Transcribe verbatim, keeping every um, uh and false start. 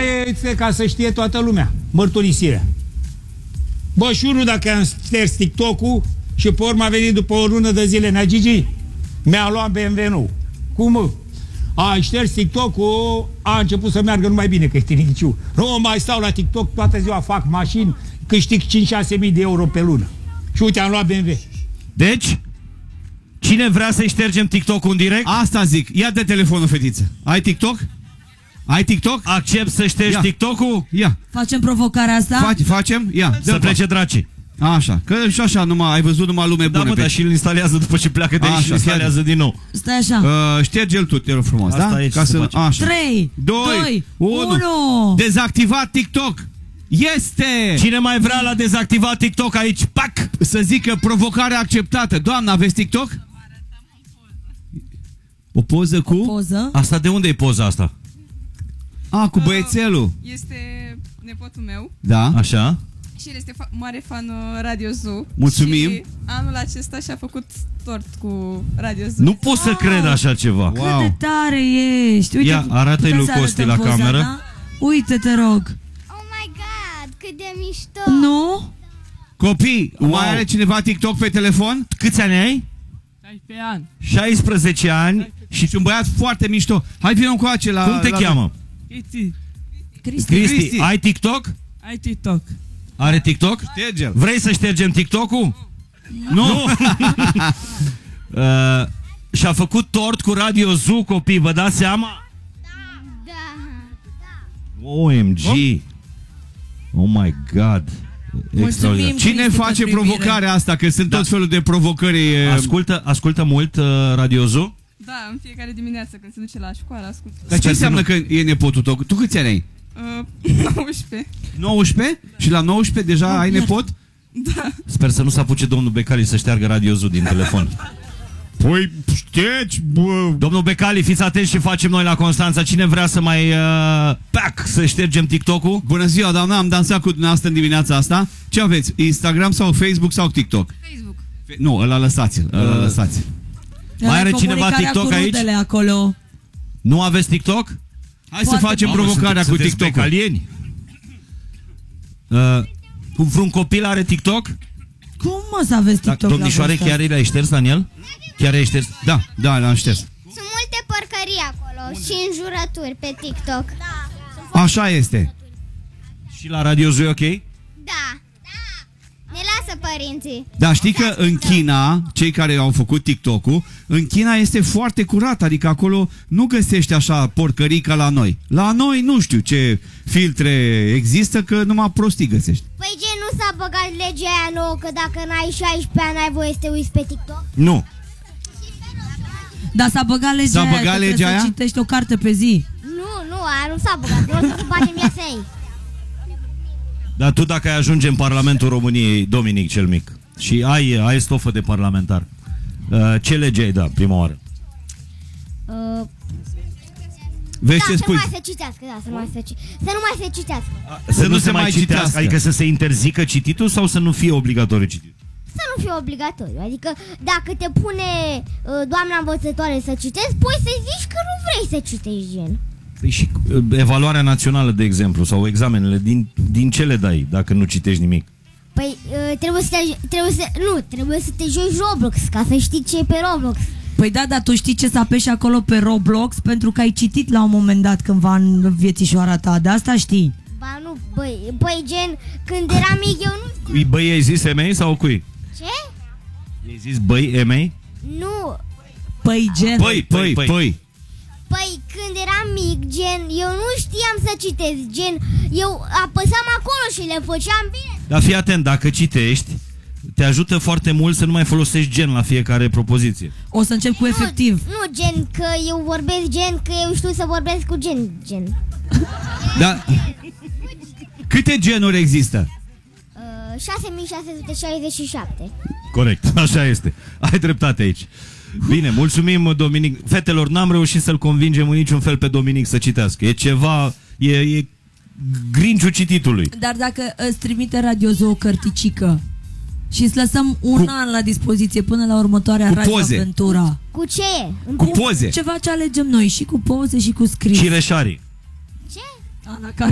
este ca să știe toată lumea. Mărturisirea. Bă, și unul dacă am șters TikTok-ul și pe urmă a venit după o lună de zile, nea Gigi, mi-a luat B M W nou. Cum, mă? A șters TikTok-ul, a început să meargă numai bine, că e tiniciciu. Nu mai stau la TikTok, toată ziua fac mașini, câștig cinci șase mii de euro pe lună. Și uite, am luat B M W. Deci, cine vrea să-i ștergem TikTok-ul în direct? Asta zic. Ia de telefonul, fetiță. Ai TikTok? Ai TikTok? Accept să ștergi Ia. TikTok-ul? Ia. Facem provocarea asta? Faci, facem? Ia. Să plece dracii. Așa. Că și așa numai, ai văzut numai lume Da, bună. mă, dar și îl instalează după ce pleacă de aici și îl instalează din nou. Stai așa. Uh, șterge-l tu, te rog frumos, Asta da? aici Ca se să, face. așa. trei, doi, unu. Dezactivat TikTok. Este! Cine mai vrea la dezactivat TikTok aici? Pac! Să zică provocarea acceptată. Doamna, aveți TikTok? O poză cu? O poză. Asta de unde e poza asta? A, cu băiețelul. Este nepotul meu. Da. Așa. Și el este fa mare fan Radio Zoo. Mulțumim. Și anul acesta și-a făcut tort cu Radio Zoo. Nu pot să cred așa ceva. Cât de tare ești. Uite, Ia, arată-i putem lui să Costi arătăm la poza, cameră. da? Uite-te, rog. Oh my god, cât de mișto. Nu? Copii, Wow. mai are cineva TikTok pe telefon? Câți ani ai? șaisprezece ani. șaisprezece ani. Și un băiat foarte mișto. Hai vină încoace la... Cum te la... cheamă? Cristi, Cristi. Cristi, Cristi. ai TikTok? ai TikTok? Are TikTok? Șterge-l. Vrei să ștergem TikTok-ul? Nu. uh, și-a făcut tort cu Radio Zoo, copii, vă dați seama? Da. O M G. Oh my God. Extraordinar. Cine Cristi, face pentru provocarea asta? Că sunt Da. tot felul de provocări. e, Ascultă, ascultă mult uh, Radio Zoo? Da, în fiecare dimineață când se duce la școală, ascult. Dar ce înseamnă că e nepotul tău? Tu câți ani ai? Uh, nouăsprezece. nouăsprezece? Și la nouăsprezece deja ai nepot? Sper să nu se apuce domnul Becali să șteargă Radio Zoo din telefon. Păi, ștergi, bă. Domnul Becali, fiți atenți și facem noi la Constanța. Cine vrea să mai uh, pac, să ștergem TikTok-ul? Bună ziua, doamna, am dansat cu dumneavoastră în dimineața asta. Ce aveți? Instagram sau Facebook sau TikTok? Facebook. Fe- Nu, ăla lăsați-l, ăla Uh. lăsați. Mai are cineva Comunicarea TikTok cu aici? rudele acolo. Nu aveți TikTok? Hai Foarte să facem bine. provocarea cu Sunteți TikTok. becalieni? Uh, vreun copil are TikTok? Cum mă să aveți Da, TikTok domnișoare, la vârsta chiar l-ai șters, Daniel? Chiar ai șters? Da, da, l-am șters. Sunt multe porcării acolo și înjurături pe TikTok. Da. Așa este. Și la Radio Zoo e ok? Da. Ne lasă părinții. Da, știi că în China, cei care au făcut TikTok-ul, în China este foarte curat, adică acolo nu găsești așa porcării ca la noi. La noi nu știu ce filtre există, că numai prostii găsești. Păi gen nu s-a băgat legea aia nouă că dacă n-ai șaisprezece ani ai voie să te uiți pe TikTok? Nu. Dar s-a băgat legea S-a aia, băgat că trebuie legea să aia? citești o carte pe zi. Nu, nu, aia nu s-a băgat. Nu o să facem ea să iei. Dar tu dacă ai ajunge în Parlamentul României, Dominic cel Mic, și ai, ai stofă de parlamentar, uh, ce lege ai da prima oară? Uh, Vezi da, ce să spui? nu mai se citească, da, să nu mai se, ci- să nu mai se citească. Să nu se mai citească, adică să se interzică cititul sau să nu fie obligatoriu cititul? Să nu fie obligatoriu. Adică dacă te pune uh, doamna învățătoare să citești, poți să-i zici că nu vrei să citești, gen. Păi și uh, evaluarea națională, de exemplu, sau examenele, din, din ce le dai dacă nu citești nimic? Păi uh, trebuie să te, trebuie să, nu, trebuie să te joci Roblox ca să știi ce e pe Roblox. Păi da, dar tu știi ce să apeși acolo pe Roblox pentru că ai citit la un moment dat cândva în viețișoara ta, de asta știi. Ba nu, băi, băi gen, când eram mic eu nu știu. Băi, ai zis emei sau cui? Ce? Ai zis băi, emei? Nu. Păi gen. Păi, păi, păi. păi. Păi când eram mic, gen, eu nu știam să citesc, gen, eu apăsam acolo și le făceam bine. Dar fii atent, dacă citești, te ajută foarte mult să nu mai folosești gen la fiecare propoziție. O să încep cu efectiv. Nu, nu, gen, că eu vorbesc gen, că eu știu să vorbesc cu gen, gen. Da. Câte genuri există? Uh, șase mii șase sute șaizeci și șapte. Corect, așa este. Ai dreptate aici. Bine, mulțumim, Dominic. Fetelor, n-am reușit să-l convingem în niciun fel pe Dominic să citească. E ceva, e, e grinciul cititului. Dar dacă îți trimite Radio Zoo o cărticică și îți lăsăm un Cu- an la dispoziție până la următoarea Cu Radio poze. Aventura. Cu ce e? În Cu primul- poze. Ceva ce alegem noi, și cu poze și cu scris. Cireșarii. Ce? Ana,